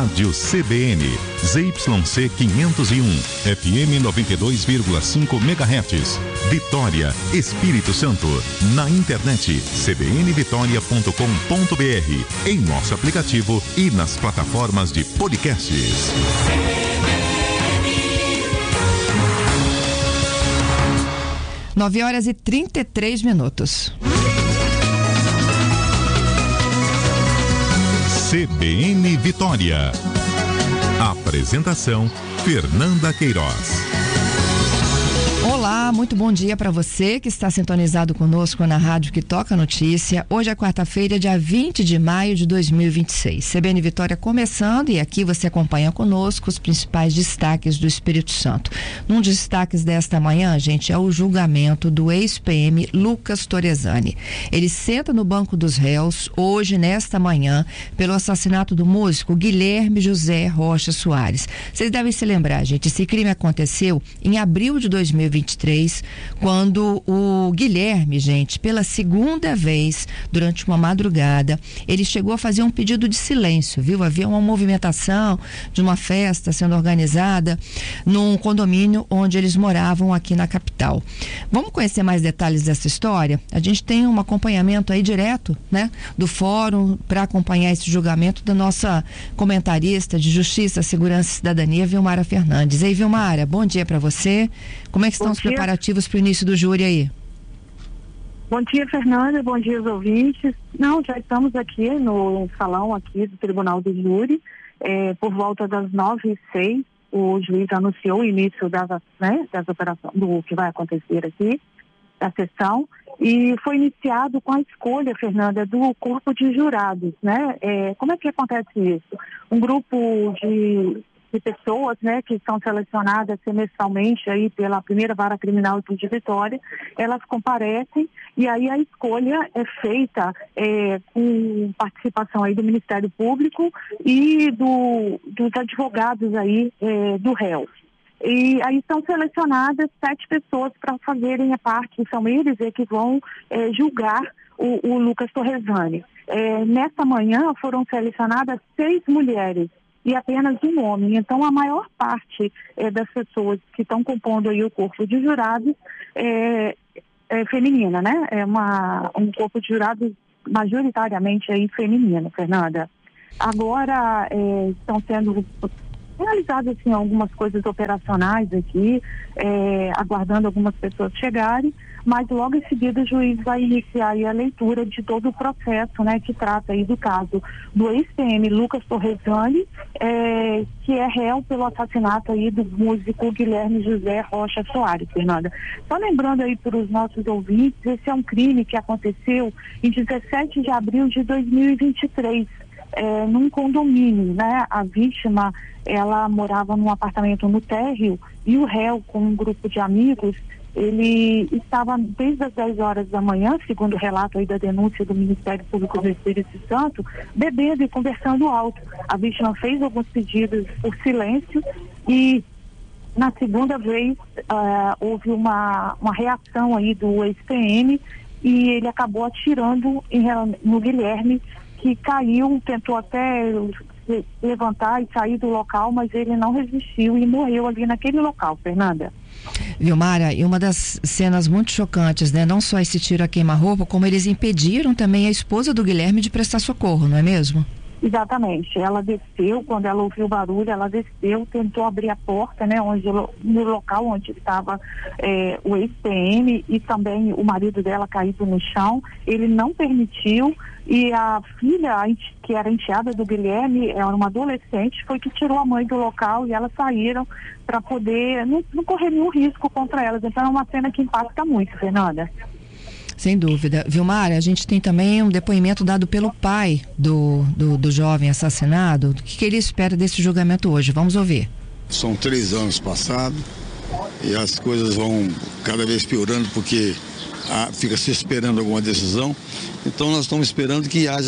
Rádio CBN, ZYC 501, FM 92,5 MHz, Vitória, Espírito Santo. Na internet, cbnvitoria.com.br, em nosso aplicativo e nas plataformas de podcasts. 9h33. CBN Vitória. Apresentação: Fernanda Queiroz. Olá, muito bom dia para você que está sintonizado conosco na Rádio que Toca Notícia. Hoje é quarta-feira, dia 20 de maio de 2026. CBN Vitória começando e aqui você acompanha conosco os principais destaques do Espírito Santo. Um dos destaques desta manhã, gente, é o julgamento do ex-PM Lucas Torresani. Ele senta no banco dos réus hoje, nesta manhã, pelo assassinato do músico Guilherme José Rocha Soares. Vocês devem se lembrar, gente, esse crime aconteceu em abril de 2023, quando o Guilherme, gente, pela segunda vez, durante uma madrugada, ele chegou a fazer um pedido de silêncio, viu? Havia uma movimentação de uma festa sendo organizada num condomínio onde eles moravam aqui na capital. Vamos conhecer mais detalhes dessa história? A gente tem um acompanhamento aí direto, né, do fórum para acompanhar esse julgamento da nossa comentarista de Justiça, Segurança e Cidadania, Vilmara Fernandes. Ei, Vilmara, bom dia para você. Como é que estão os preparativos para o início do júri aí? Bom dia, Fernanda. Bom dia aos ouvintes. Não, já estamos aqui no salão aqui do Tribunal do Júri. Por volta das 9h06, o juiz anunciou o início das operações, do que vai acontecer aqui, da sessão, e foi iniciado com a escolha, Fernanda, do corpo de jurados, né? Como é que acontece isso? Um grupo de pessoas, né, que são selecionadas semestralmente aí pela primeira vara criminal de Vitória, elas comparecem e aí a escolha é feita com participação aí do Ministério Público e dos advogados aí do réu. E aí são selecionadas 7 pessoas para fazerem a parte, são eles que vão julgar o Lucas Torresani. Nesta manhã foram selecionadas 6 mulheres e apenas um homem. Então, a maior parte das pessoas que estão compondo aí o corpo de jurados é feminina, né? É um corpo de jurados majoritariamente aí feminino, Fernanda. Agora, estão sendo realizadas assim, algumas coisas operacionais aqui, aguardando algumas pessoas chegarem, mas logo em seguida o juiz vai iniciar aí a leitura de todo o processo, né, que trata aí do caso do ex-PM Lucas Torresani, que é réu pelo assassinato aí do músico Guilherme José Rocha Soares, Fernanda. Só lembrando aí para os nossos ouvintes, esse é um crime que aconteceu em 17 de abril de 2023, num condomínio, né? A vítima, ela morava num apartamento no térreo e o réu, com um grupo de amigos, ele estava desde as 10 horas da manhã, segundo o relato aí da denúncia do Ministério Público do Espírito Santo, bebendo e conversando alto. A vítima fez alguns pedidos por silêncio e na segunda vez houve uma reação aí do ex-PM e ele acabou atirando no Guilherme, que caiu, tentou até se levantar e sair do local, mas ele não resistiu e morreu ali naquele local, Fernanda. Vilmara, e uma das cenas muito chocantes, né? Não só esse tiro a queima-roupa, como eles impediram também a esposa do Guilherme de prestar socorro, não é mesmo? Exatamente, ela desceu, quando ela ouviu o barulho, ela desceu, tentou abrir a porta, né, no local onde estava o ex-PM e também o marido dela caído no chão. Ele não permitiu e a filha, que era enteada do Guilherme, era uma adolescente, foi que tirou a mãe do local e elas saíram para poder não correr nenhum risco contra elas. Então é uma cena que impacta muito, Fernanda. Sem dúvida. Vilmara, a gente tem também um depoimento dado pelo pai do jovem assassinado. O que ele espera desse julgamento hoje? Vamos ouvir. São 3 anos passados e as coisas vão cada vez piorando porque fica se esperando alguma decisão. Então nós estamos esperando que haja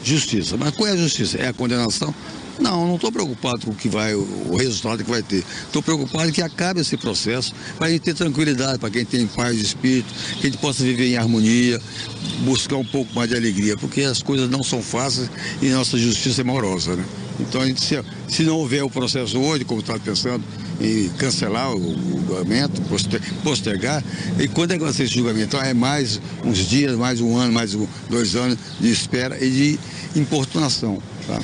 justiça. Mas qual é a justiça? É a condenação? Não estou preocupado com o resultado que vai ter. Estou preocupado que acabe esse processo para a gente ter tranquilidade, para quem tem paz de espírito, que a gente possa viver em harmonia, buscar um pouco mais de alegria, porque as coisas não são fáceis e nossa justiça é morosa, né? Então, se não houver o processo hoje, como está pensando, em cancelar o julgamento, postergar, e quando é que vai ser esse julgamento? Então, é mais uns dias, mais um ano, mais 2 anos de espera e de importunação, tá?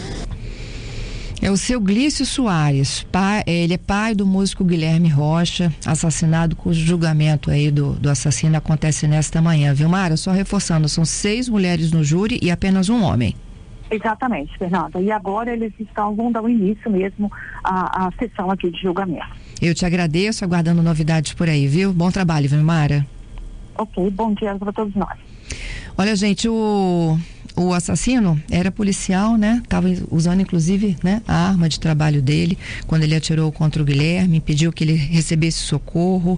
É o seu Glício Soares, ele é pai do músico Guilherme Rocha, assassinado, cujo julgamento aí do assassino acontece nesta manhã, viu, Mara? Só reforçando, são 6 mulheres no júri e apenas um homem. Exatamente, Fernanda. E agora eles vão dar o início mesmo à sessão aqui de julgamento. Eu te agradeço, aguardando novidades por aí, viu? Bom trabalho, viu, Mara? Ok, bom dia para todos nós. Olha, gente, o assassino era policial, né? Estava usando, inclusive, né, a arma de trabalho dele quando ele atirou contra o Guilherme, pediu que ele recebesse socorro.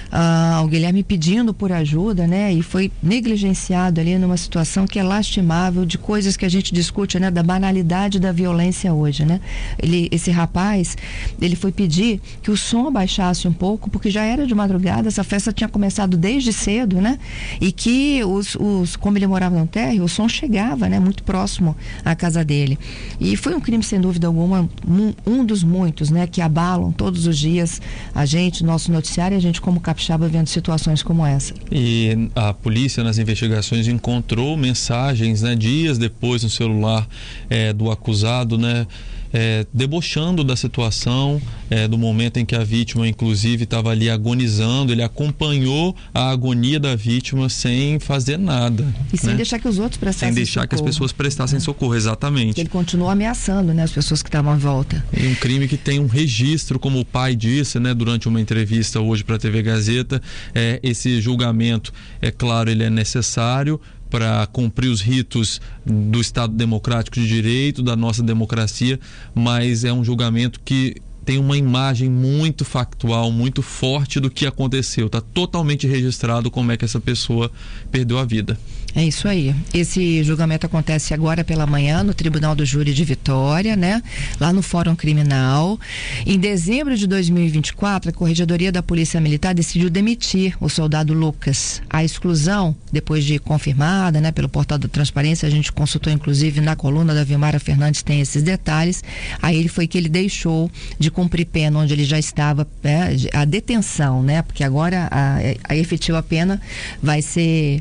O Guilherme pedindo por ajuda, né? E foi negligenciado ali numa situação que é lastimável, de coisas que a gente discute, né? Da banalidade da violência hoje, né? Esse rapaz, ele foi pedir que o som abaixasse um pouco, porque já era de madrugada, essa festa tinha começado desde cedo, né? E que como ele morava no térreo, o som chegava, né, muito próximo à casa dele. E foi um crime, sem dúvida alguma, um dos muitos, né, que abalam todos os dias a gente, nosso noticiário, e a gente como capixaba vendo situações como essa. E a polícia, nas investigações, encontrou mensagens, né, dias depois no celular do acusado, né, debochando da situação, do momento em que a vítima, inclusive, estava ali agonizando. Ele acompanhou a agonia da vítima sem fazer nada. E sem deixar que os outros prestassem socorro. Sem deixar que as pessoas prestassem socorro, exatamente. Ele continuou ameaçando, né, as pessoas que estavam à volta. E um crime que tem um registro, como o pai disse, né, durante uma entrevista hoje para a TV Gazeta. Esse julgamento, é claro, ele é necessário para cumprir os ritos do Estado Democrático de Direito, da nossa democracia, mas é um julgamento que tem uma imagem muito factual, muito forte do que aconteceu. Está totalmente registrado como é que essa pessoa perdeu a vida. É isso aí. Esse julgamento acontece agora pela manhã no Tribunal do Júri de Vitória, né? Lá no Fórum Criminal. Em dezembro de 2024, a Corregedoria da Polícia Militar decidiu demitir o soldado Lucas. A exclusão, depois de confirmada, né, pelo Portal da Transparência, a gente consultou inclusive na coluna da Vilmara Fernandes, tem esses detalhes. Aí foi que ele deixou de cumprir pena onde ele já estava, a detenção, né? Porque agora a efetiva pena vai ser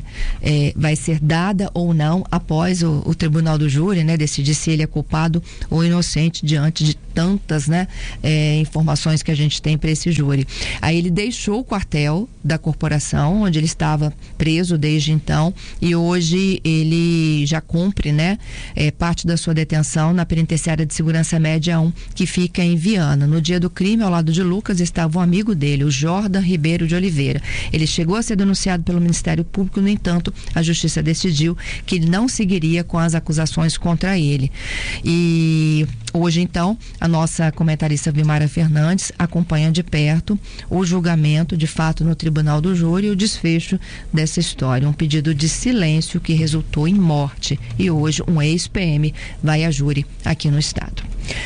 dada ou não após o Tribunal do Júri, né, decidir se ele é culpado ou inocente diante de tantas, né, informações que a gente tem para esse júri. Aí ele deixou o quartel da corporação onde ele estava preso desde então e hoje ele já cumpre, né, parte da sua detenção na penitenciária de segurança média 1, que fica em Viana. No dia do crime, ao lado de Lucas, estava um amigo dele, o Jordan Ribeiro de Oliveira. Ele chegou a ser denunciado pelo Ministério Público, no entanto, a Justiça decidiu que não seguiria com as acusações contra ele. E hoje, então, a nossa comentarista Vilmara Fernandes acompanha de perto o julgamento, de fato, no Tribunal do Júri e o desfecho dessa história. Um pedido de silêncio que resultou em morte. E hoje, um ex-PM vai a júri aqui no estado.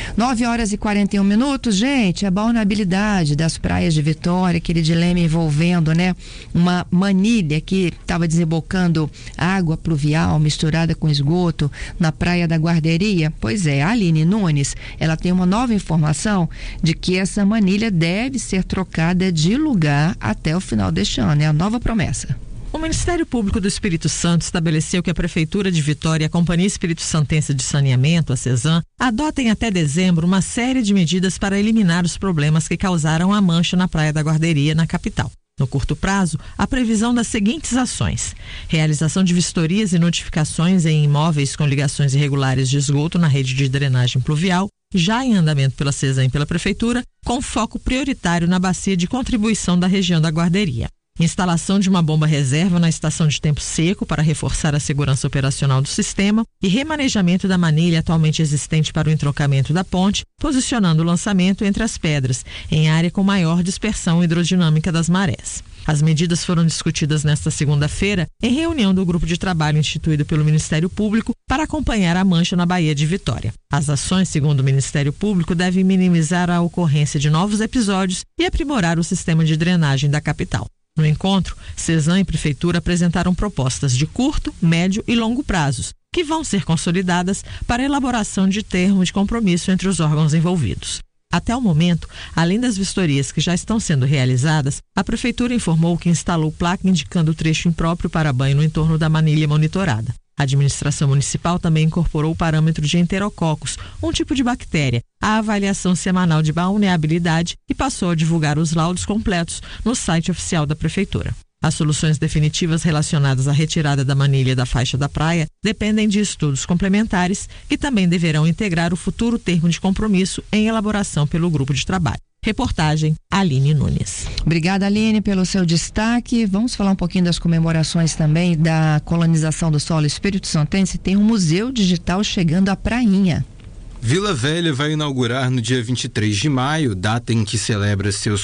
9h41, gente, a vulnerabilidade das praias de Vitória, aquele dilema envolvendo, né, uma manilha que estava desembocando água pluvial misturada com esgoto na praia da Guarderia. Pois é, a Aline Nunes, ela tem uma nova informação de que essa manilha deve ser trocada de lugar até o final deste ano, é a nova promessa. O Ministério Público do Espírito Santo estabeleceu que a Prefeitura de Vitória e a Companhia Espírito Santense de Saneamento, a CESAM, adotem até dezembro uma série de medidas para eliminar os problemas que causaram a mancha na Praia da Guarderia, na capital. No curto prazo, a previsão das seguintes ações: realização de vistorias e notificações em imóveis com ligações irregulares de esgoto na rede de drenagem pluvial, já em andamento pela CESAM e pela Prefeitura, com foco prioritário na bacia de contribuição da região da Guarderia. Instalação de uma bomba reserva na estação de tempo seco para reforçar a segurança operacional do sistema e remanejamento da manilha atualmente existente para o entrocamento da ponte, posicionando o lançamento entre as pedras, em área com maior dispersão hidrodinâmica das marés. As medidas foram discutidas nesta segunda-feira em reunião do grupo de trabalho instituído pelo Ministério Público para acompanhar a mancha na Baía de Vitória. As ações, segundo o Ministério Público, devem minimizar a ocorrência de novos episódios e aprimorar o sistema de drenagem da capital. No encontro, CESAM e Prefeitura apresentaram propostas de curto, médio e longo prazos, que vão ser consolidadas para a elaboração de termos de compromisso entre os órgãos envolvidos. Até o momento, além das vistorias que já estão sendo realizadas, a Prefeitura informou que instalou placa indicando o trecho impróprio para banho no entorno da manilha monitorada. A administração municipal também incorporou o parâmetro de enterococos, um tipo de bactéria, à avaliação semanal de balneabilidade e passou a divulgar os laudos completos no site oficial da Prefeitura. As soluções definitivas relacionadas à retirada da manilha da faixa da praia dependem de estudos complementares que também deverão integrar o futuro termo de compromisso em elaboração pelo grupo de trabalho. Reportagem, Aline Nunes. Obrigada, Aline, pelo seu destaque. Vamos falar um pouquinho das comemorações também da colonização do solo Espírito Santense. Tem um museu digital chegando à Prainha. Vila Velha vai inaugurar no dia 23 de maio, data em que celebra seus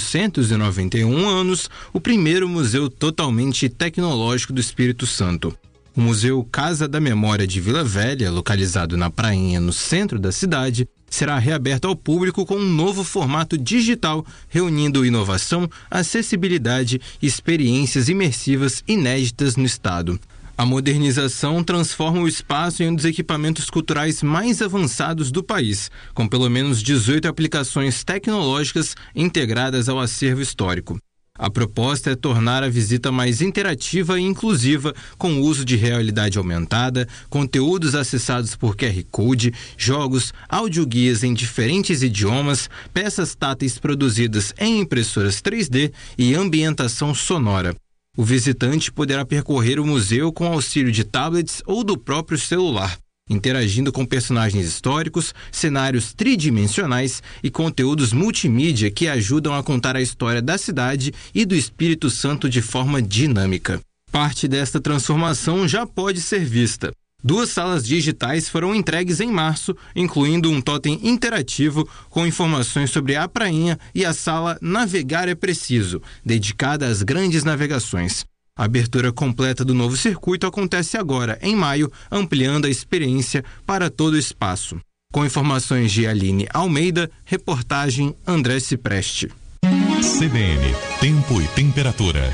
491 anos, o primeiro museu totalmente tecnológico do Espírito Santo. O Museu Casa da Memória de Vila Velha, localizado na Prainha, no centro da cidade, será reaberto ao público com um novo formato digital, reunindo inovação, acessibilidade e experiências imersivas inéditas no estado. A modernização transforma o espaço em um dos equipamentos culturais mais avançados do país, com pelo menos 18 aplicações tecnológicas integradas ao acervo histórico. A proposta é tornar a visita mais interativa e inclusiva, com o uso de realidade aumentada, conteúdos acessados por QR Code, jogos, audioguias em diferentes idiomas, peças táteis produzidas em impressoras 3D e ambientação sonora. O visitante poderá percorrer o museu com auxílio de tablets ou do próprio celular, interagindo com personagens históricos, cenários tridimensionais e conteúdos multimídia que ajudam a contar a história da cidade e do Espírito Santo de forma dinâmica. Parte desta transformação já pode ser vista. 2 salas digitais foram entregues em março, incluindo um totem interativo com informações sobre a Prainha e a sala Navegar é Preciso, dedicada às grandes navegações. A abertura completa do novo circuito acontece agora, em maio, ampliando a experiência para todo o espaço. Com informações de Aline Almeida, reportagem André Cipreste. CBN, tempo e temperatura.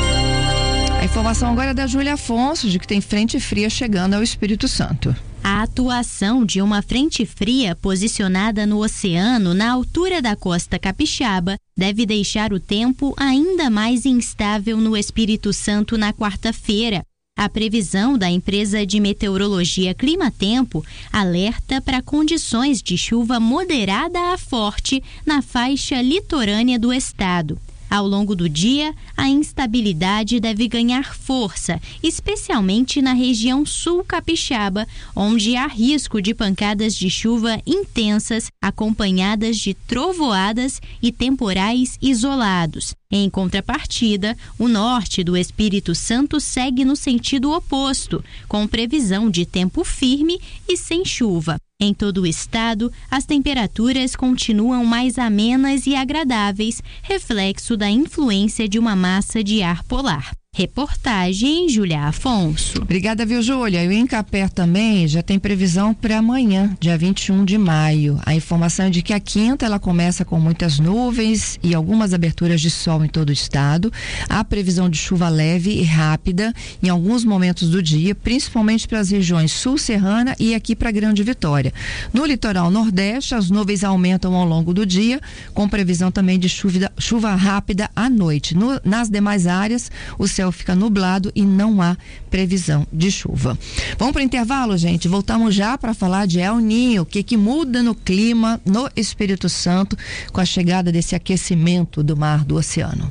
A informação agora é da Júlia Afonso, de que tem frente fria chegando ao Espírito Santo. A atuação de uma frente fria posicionada no oceano, na altura da costa capixaba, deve deixar o tempo ainda mais instável no Espírito Santo na quarta-feira. A previsão da empresa de meteorologia Climatempo alerta para condições de chuva moderada a forte na faixa litorânea do estado. Ao longo do dia, a instabilidade deve ganhar força, especialmente na região sul capixaba, onde há risco de pancadas de chuva intensas, acompanhadas de trovoadas e temporais isolados. Em contrapartida, o norte do Espírito Santo segue no sentido oposto, com previsão de tempo firme e sem chuva. Em todo o estado, as temperaturas continuam mais amenas e agradáveis, reflexo da influência de uma massa de ar polar. Reportagem Júlia Afonso. Obrigada, viu, Júlia? E o Incapé também já tem previsão para amanhã, dia 21 de maio. A informação é de que a quinta ela começa com muitas nuvens e algumas aberturas de sol em todo o estado. Há previsão de chuva leve e rápida em alguns momentos do dia, principalmente para as regiões sul-serrana e aqui para Grande Vitória. No litoral nordeste, as nuvens aumentam ao longo do dia, com previsão também de chuva rápida à noite. Nas demais áreas, o céu fica nublado e não há previsão de chuva. Vamos para o intervalo, gente? Voltamos já para falar de El Niño, o que muda no clima no Espírito Santo com a chegada desse aquecimento do mar, do oceano.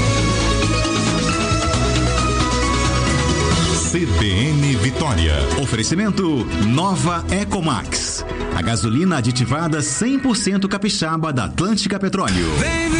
CBN Vitória. Oferecimento Nova Ecomax. A gasolina aditivada 100% capixaba da Atlântica Petróleo.